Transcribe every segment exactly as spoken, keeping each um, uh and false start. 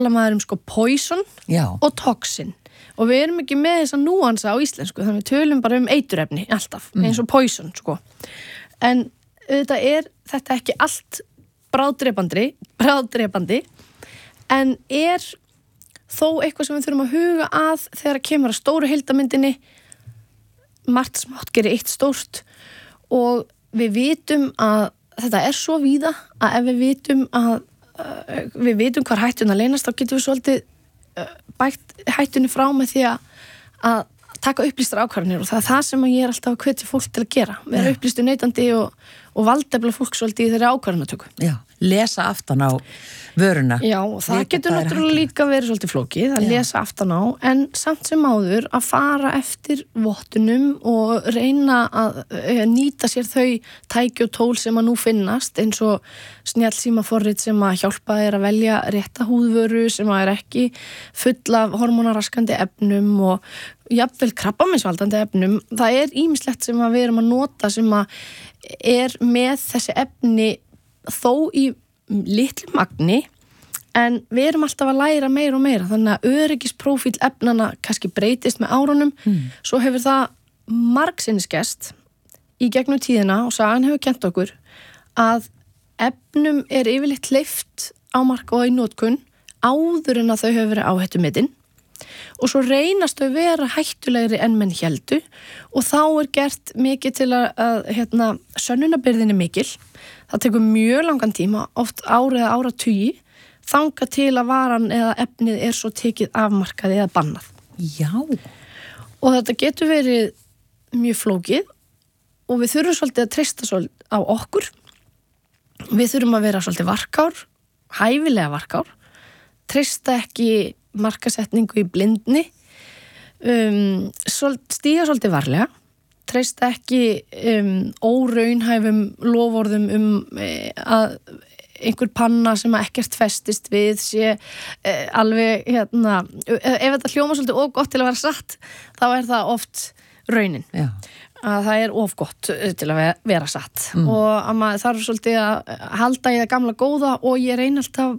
maður um sko poison Já. og toxin og við erum ekki með þessa núansa á íslensku þannig við tölum bara um eiturefni alltaf mm. eins og poison sko en auðvitað er þetta ekki allt bráðdrepandi bráðdrepandi en er þó eitthvað sem við þurfum að huga að þegar að kemur að stóru heildamyndinni margt smátt gerir eitt stórt og við vitum að þetta er svo víða að ef við vitum að uh, við vitum hvar hættuna leynast þá getum við svolítið uh, bætt hættunni frá með því að, að taka upplýstar ákvarðanir og það er það sem ég er alltaf að hvetja fólk til að gera vera upplýstu neytandi og, og valdefla fólk svolítið í þeirri ákvarðanatöku. Já, lesa aftan á vöruna. Já, og það Vita getur hvað er náttúrulega hættulegt. líka verið svolítið flókið að Já. lesa aftan á en samt sem áður að fara eftir vottunum og reyna að uh, nýta sér þau tæki og tól sem að nú finnast eins og snjallsímaforrit sem að hjálpa þér að velja rétta húðvöru sem að er ekki full af hormónaraskandi efnum og jafnvel krabbameinsvaldandi efnum. Það er ýmislegt sem að við erum að nota sem að er með þessi efni þó í litlu magni en við erum alltaf að læra meira og meira þannig að öryggisprófíl efnana kannski breytist með árunum mm. svo hefur það margsinnis gerst í gegnum tíðina og sagan hefur kennt okkur að efnum er yfirleitt hleypt á mark og í notkun áður en að þau hefur verið áhættumetin og svo reynast þau vera hættulegri en menn héldu og þá er gert mikið til að, að hérna, sönnunarbyrðin er mikil. Það tekur mjög langan tíma, oft ári eða áratugi, þanga til að varan eða efnið er svo tekið afmarkað eða bannað. Já. Og þetta getur verið mjög flókið og við þurfum svolítið að treysta svolítið á okkur. Við þurfum að vera svolítið varkár, hæfilega varkár, treysta ekki markasetningu í blindni, um, stíga svolítið varlega, treysta ekki um, óraunhæfum loforðum um e, að einhver panna sem að ekkert festist við sé e, alveg, hérna, ef þetta hljóma svolítið of gott til að vera satt, þá er það oft raunin. Já. Að það er of gott til að vera satt mm. og að maður þarf svolítið að halda í það gamla góða og ég reyna alltaf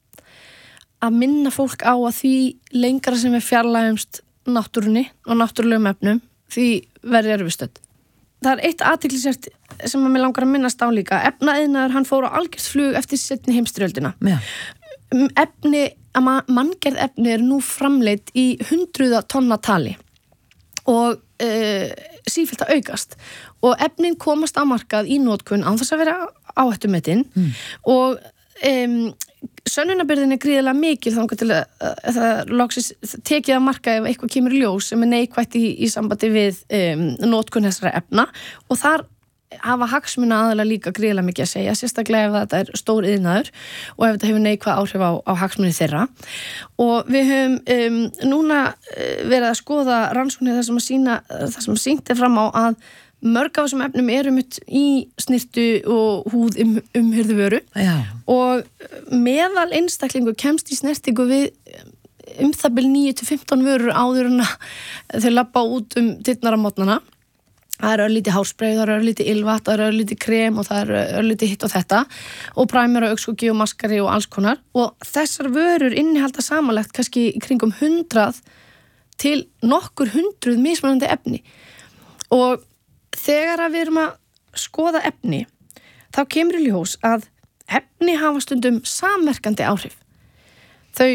að minna fólk á að því lengra sem við fjarlægumst náttúrunni og náttúrulegum efnum því verður við stödd. Það er eitt athyglisvert sem að mér langar að minnast á líka. Efnaiðnaður, hann fór á algjört flug eftir seinni heimsstyrjöldina. Já. Efni, að manngerð efni er nú framleitt í hundruða tonna tali og uh, sífellt að aukast og efnin komast á markað í notkun án þess að vera áhættumetin mm. og um, sönnunarbyrðin er gríðilega mikil þannig til að, að það loksis tekið að marka ef eitthvað kemur í ljós sem er neikvætt í, í sambandi við um, notkun þessara efna og þar hafa hagsmuna aðalega líka gríðilega mikið að segja, sérstaklega ef þetta er stór iðnaður og ef þetta hefur neikvæð áhrif á, á hagsmuni þeirra og við höfum um, núna verið að skoða rannsóknir þar sem að sína, þar sem að sýnt er fram á að mörg af þessum efnum eru mitt í snirtu og húð um, umhyrðu vöru Já. Og meðal einstaklingu kemst í snertingu við um það bil níu til fimmtán vörur áður en að þau labba út um dyrnar á mótnana. Það er örlítið hárspray, það er örlítið ylvat, það er örlítið krem og það er örlítið hitt og þetta og primer og augskuggi og maskari og alls konar og þessar vörur innihalda samanlegt kannski í kringum hundrað til nokkur hundruð mismunandi efni og þegar að við erum að skoða efni þá kemur í ljós að efni hafa stundum samverkandi áhrif. Þau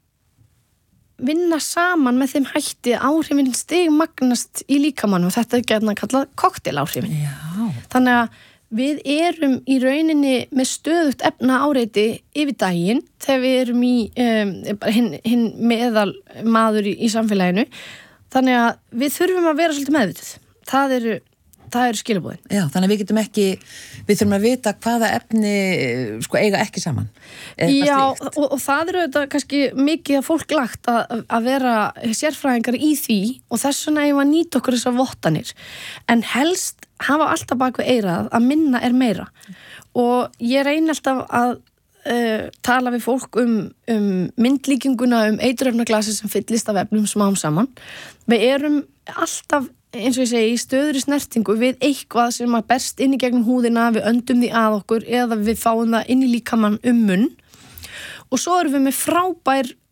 vinna saman með þeim hætti að áhrifin stigmagnast í líkamanum og þetta er gætna kallað kokteláhrifin. Já. Þannig að við erum í rauninni með stöðugt efna áreiti yfir daginn þegar við erum í um, hinn, hinn meðal maður í, í samfélaginu. Þannig að við þurfum að vera svolítið meðvituð. Það eru Það eru skilabúðin. Já, þannig að við getum ekki, við þurfum að vita hvaða efni sko eiga ekki saman. Já, og, og það eru þetta kannski mikið að fólk lagt að, að vera sérfræðingar í því og þess vegna eigum að nýta okkur þessar vottanir. En helst hafa alltaf bak við eyrað að minna er meira. Og ég reyni alltaf að uh, tala við fólk um, um myndlíkinguna, um eiturefnaglasi sem fyllist af efnum smám saman. Við erum alltaf eins og ég segi, í stöðri snertingu við eitthvað sem að berst inn í gegnum húðina, við öndum því að okkur eða við fáum það inn í líkamann um munn og svo erum við með frábær